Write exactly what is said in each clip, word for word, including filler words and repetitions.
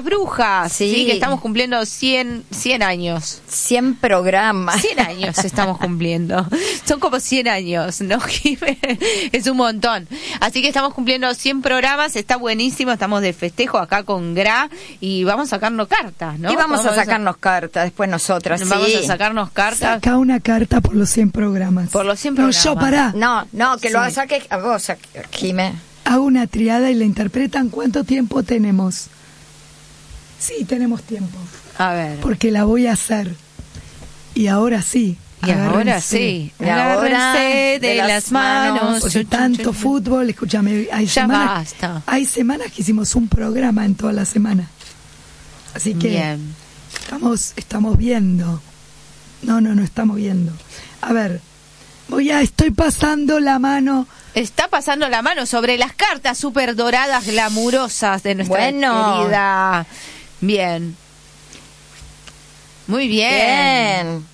Brujas, sí. sí, que estamos cumpliendo cien, cien años. cien programas. cien años estamos cumpliendo. Son como cien años, ¿no, Jimé? Es un montón. Así que estamos cumpliendo cien programas, está buenísimo, estamos de festejo acá con Gra y vamos a sacarnos cartas, ¿no? Y vamos, vamos a sacarnos a... cartas, después nosotras, Vamos sí. a sacarnos cartas. Saca una carta por los cien programas. Por los cien no, programas. yo pará. No, no, que sí. lo saque a vos, Jimé. Hago una triada y la interpretan. ¿Cuánto tiempo tenemos? Sí, tenemos tiempo. A ver. Porque la voy a hacer. Y ahora sí. Y ahora sí. Y ahora de, de las manos. manos. Porque tanto fútbol, escúchame, hay ya semanas, basta. Hay semanas que hicimos un programa en toda la semana. Así que Bien. estamos estamos viendo. No, no, no estamos viendo. A ver, voy a estoy pasando la mano. Está pasando la mano sobre las cartas súper doradas, glamurosas de nuestra bueno. querida. Bien. Muy bien. Bien.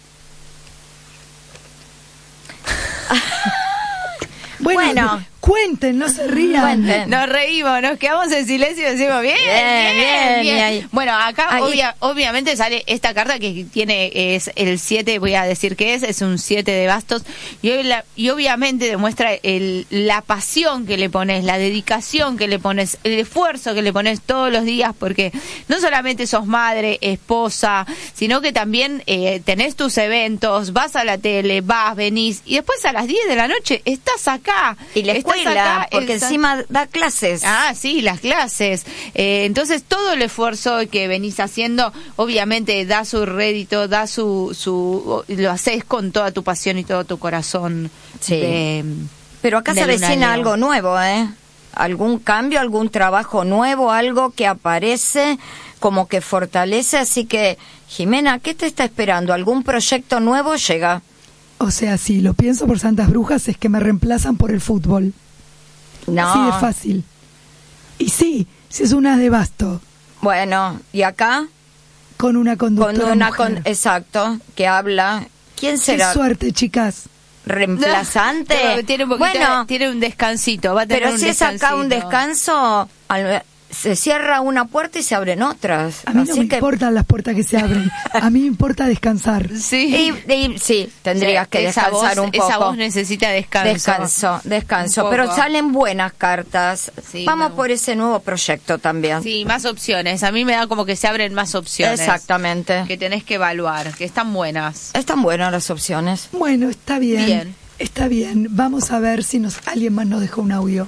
Bueno, bueno. cuenten, no se rían. Cuenten. Nos reímos, nos quedamos en silencio y decimos, bien, bien, bien. bien. bien. Bueno, acá obvia, obviamente sale esta carta que tiene, es el siete, voy a decir que es, es un siete de bastos, y, la, y obviamente demuestra el, la pasión que le pones, la dedicación que le pones, el esfuerzo que le pones todos los días, porque no solamente sos madre, esposa, sino que también eh, tenés tus eventos, vas a la tele, vas, venís, y después a las diez de la noche estás acá. Y la escuela, acá, porque el... encima da clases. Ah, sí, las clases. Eh, entonces, todo el esfuerzo que venís haciendo, obviamente, da su rédito, da su, su, lo haces con toda tu pasión y todo tu corazón. Sí. De, Pero acá se avecina algo nuevo, ¿eh? Algún cambio, algún trabajo nuevo, algo que aparece como que fortalece. Así que, Jimena, ¿qué te está esperando? ¿Algún proyecto nuevo llega? O sea, si lo pienso por Santas Brujas es que me reemplazan por el fútbol. No. Así de fácil. Y sí, si es una de basto. Bueno, ¿y acá? Con una conductora Con una mujer. con, exacto, que habla. ¿Quién será? Qué suerte, chicas. ¿Reemplazante? No, tiene un poquito, bueno, tiene un descansito. Va a tener pero un si es acá un descanso, al, se cierra una puerta y se abren otras. A mí Así no me que... importan las puertas que se abren. A mí me importa descansar. Sí. Y, y, sí, tendrías sí, que descansar voz, un poco. Esa voz necesita descanso. Descanso, descanso. Pero salen buenas cartas. Sí, Vamos no. por ese nuevo proyecto también. Sí, más opciones. A mí me da como que se abren más opciones. Exactamente. Que tenés que evaluar, que están buenas. Están buenas las opciones. Bueno, está bien. Bien. Está bien. Vamos a ver si nos alguien más nos dejó un audio.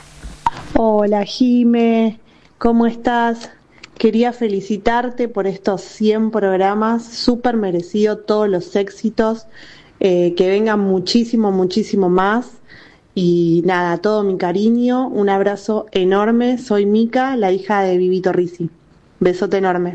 Hola, Jime. ¿Cómo estás? Quería felicitarte por estos cien programas, súper merecido todos los éxitos, eh, que vengan muchísimo, muchísimo más. Y nada, todo mi cariño, un abrazo enorme. Soy Mica, la hija de Vivito Risi. Besote enorme.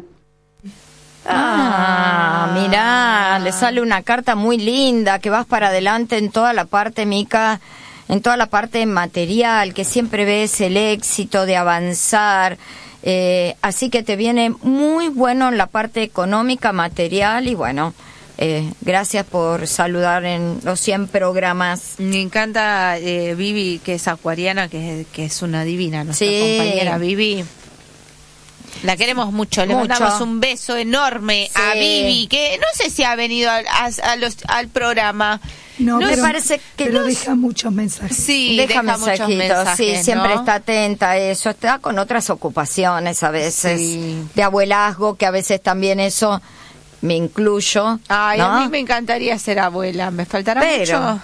Ah, mirá, le sale una carta muy linda, que vas para adelante en toda la parte, Mica, en toda la parte material, que siempre ves el éxito de avanzar, eh, así que te viene muy bueno en la parte económica, material, y bueno, eh, gracias por saludar en los cien programas. Me encanta eh, Vivi, que es acuariana, que, que es una divina, nuestra Sí. compañera Vivi. La queremos mucho, le Mucho. mandamos un beso enorme Sí. a Vivi, que no sé si ha venido al, a, a los, al programa. No, Me pero, parece que pero no- deja muchos mensajes. Sí, Deja, deja muchos mensajitos, mensajes, sí, siempre ¿no? está atenta a eso, está con otras ocupaciones a veces, Sí. de abuelazgo, que a veces también eso me incluyo. Ay, ¿no? a mí me encantaría ser abuela, me faltará Pero- mucho.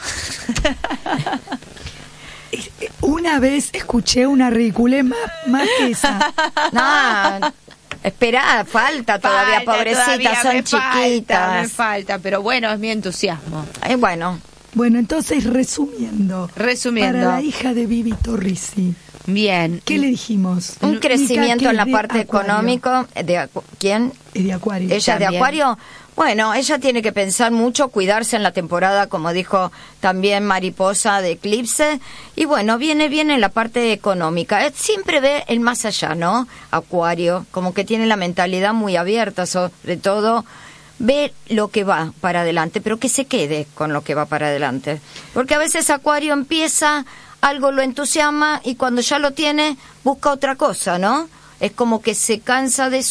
Una vez escuché una ridiculez más, más que esa. No, espera, falta todavía, Falta pobrecitas, todavía, son me falta, me chiquitas. falta, pero bueno, es mi entusiasmo. Eh, bueno, Bueno, entonces, resumiendo. Resumiendo. Para la hija de Vivi Torrisi, Bien. ¿qué le dijimos? un Mica, crecimiento que en la es de parte Acuario. económica, de acu- ¿quién? Es de Acuario. Ella de También. Acuario. Bueno, ella tiene que pensar mucho, cuidarse en la temporada, como dijo también Mariposa de Eclipse. Y bueno, viene bien en la parte económica. Eh, Siempre ve el más allá, ¿no? Acuario, como que tiene la mentalidad muy abierta, sobre todo ve lo que va para adelante, pero que se quede con lo que va para adelante. Porque a veces Acuario empieza, algo lo entusiasma y cuando ya lo tiene, busca otra cosa, ¿no? Es como que se cansa de eso